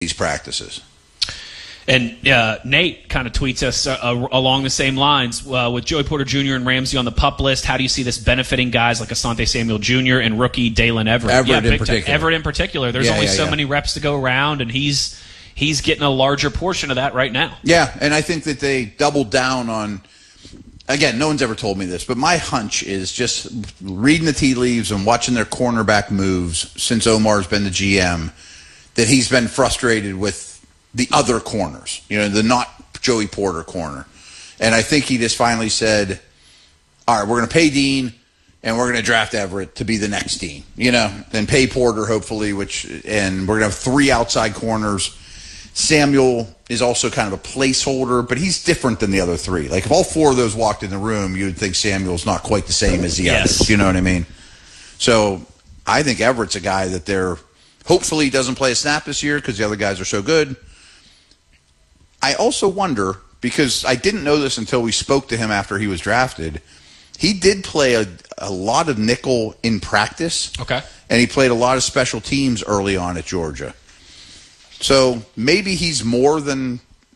these practices. And Nate kind of tweets us along the same lines. With Joey Porter Jr. and Ramsey on the PUP list, how do you see this benefiting guys like Asante Samuel Jr. and rookie Dalen Everett? Everett in particular. There's only so many reps to go around, and he's getting a larger portion of that right now. Yeah, and I think that they doubled down on, again, no one's ever told me this, but my hunch is just reading the tea leaves and watching their cornerback moves since Omar's been the GM, that he's been frustrated with the other corners, the not Joey Porter corner. And I think he just finally said, all right, we're going to pay Dean and we're going to draft Everett to be the next Dean, and pay Porter hopefully, and we're going to have 3 outside corners. Samuel is also kind of a placeholder, but he's different than the other 3. Like if all 4 of those walked in the room, you would think Samuel's not quite the same as the others. You know what I mean? So I think Everett's a guy that hopefully he doesn't play a snap this year because the other guys are so good. I also wonder, because I didn't know this until we spoke to him after he was drafted, he did play a lot of nickel in practice. Okay. And he played a lot of special teams early on at Georgia. So maybe he's more than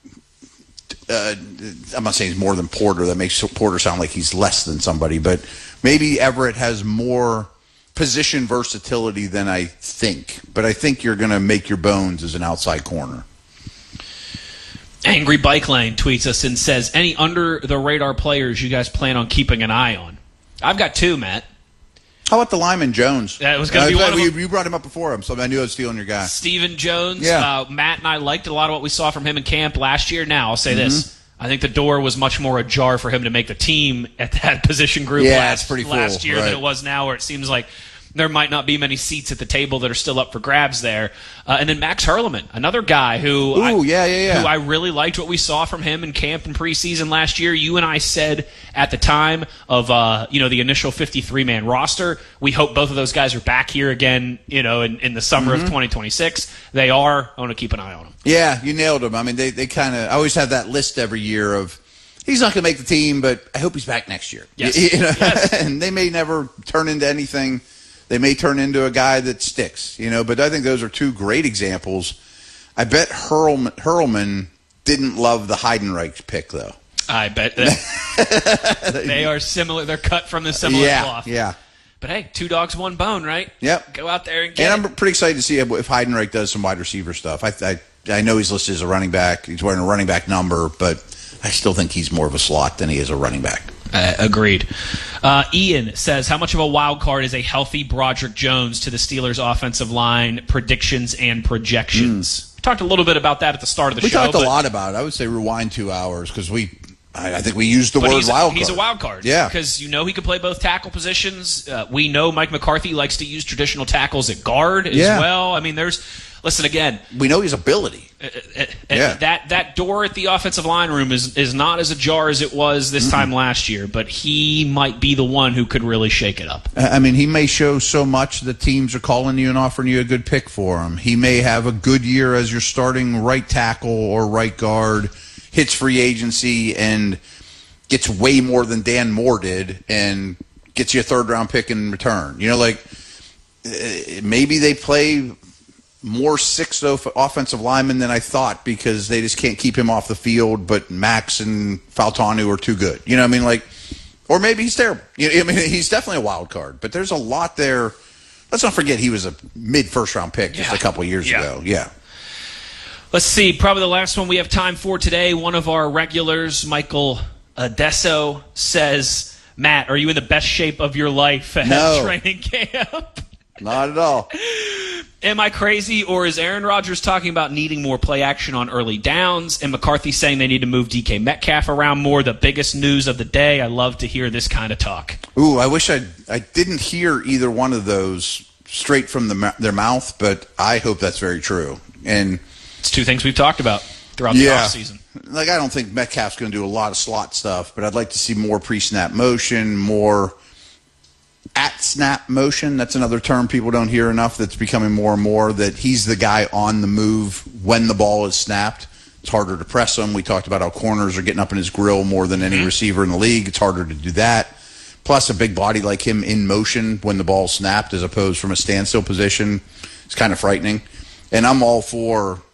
I'm not saying he's more than Porter. That makes Porter sound like he's less than somebody. But maybe Everett has more position versatility than I think. But I think you're going to make your bones as an outside corner. Angry Bike Lane tweets us and says, any under-the-radar players you guys plan on keeping an eye on? I've got 2, Matt. How about the lineman Jones? It was going to be one of them. You brought him up before him, so I knew I was stealing your guy. Stephen Jones. Yeah. Matt and I liked a lot of what we saw from him in camp last year. Now, I'll say this. I think the door was much more ajar for him to make the team at that position group last year than it was now, where it seems like there might not be many seats at the table that are still up for grabs there. And then Max Hurleman, another guy who I really liked what we saw from him in camp and preseason last year. You and I said at the time of the initial 53-man roster, we hope both of those guys are back here again, in the summer of 2026. They are. I want to keep an eye on them. Yeah, you nailed them. I mean, they kind of – I always have that list every year of he's not going to make the team, but I hope he's back next year. Yes. Yes. And they may never turn into anything. They may turn into a guy that sticks, but I think those are 2 great examples. I bet Hurleman didn't love the Heidenreich pick, though. I bet they are similar. They're cut from the similar cloth. Yeah. But hey, 2 dogs, 1 bone, right? Yep. Go out there and get it. And I'm pretty excited to see if Heidenreich does some wide receiver stuff. I know he's listed as a running back. He's wearing a running back number, but I still think he's more of a slot than he is a running back. Agreed. Ian says, how much of a wild card is a healthy Broderick Jones to the Steelers' offensive line predictions and projections? We talked a little bit about that at the start of the show. We talked a lot about it. I would say rewind 2 hours because I think we used the word wild card. He's a wild card. Yeah. Because he can play both tackle positions. We know Mike McCarthy likes to use traditional tackles at guard as well. I mean, listen, again. We know his ability. That door at the offensive line room is not as ajar as it was this time last year, but he might be the one who could really shake it up. I mean, he may show so much that teams are calling you and offering you a good pick for him. He may have a good year as your starting right tackle or right guard, hits free agency and gets way more than Dan Moore did and gets you a 3rd-round pick in return. Maybe they play more 6th offensive linemen than I thought because they just can't keep him off the field, but Max and Faltanu are too good. Or maybe he's terrible. He's definitely a wild card, but there's a lot there. Let's not forget he was a mid-first-round pick just a couple years ago. Yeah. Let's see. Probably the last one we have time for today. One of our regulars, Michael Adesso, says, Matt, are you in the best shape of your life at training camp? Not at all. Am I crazy, or is Aaron Rodgers talking about needing more play action on early downs, and McCarthy saying they need to move DK Metcalf around more? The biggest news of the day. I love to hear this kind of talk. Ooh, I wish I didn't hear either one of those straight from their mouth, but I hope that's very true. And it's 2 things we've talked about throughout the offseason. I don't think Metcalf's going to do a lot of slot stuff, but I'd like to see more pre-snap motion, more at-snap motion. That's another term people don't hear enough that's becoming more and more, that he's the guy on the move when the ball is snapped. It's harder to press him. We talked about how corners are getting up in his grill more than any receiver in the league. It's harder to do that. Plus, a big body like him in motion when the ball's snapped as opposed from a standstill position is kind of frightening. And I'm all for